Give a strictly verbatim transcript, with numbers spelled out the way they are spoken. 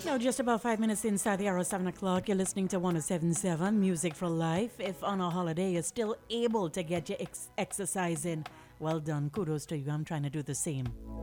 Now, just about five minutes inside the hour of seven o'clock, you're listening to one oh seven point seven Music for Life. If on a holiday you're still able to get your ex- exercise in, well done. Kudos to you. I'm trying to do the same.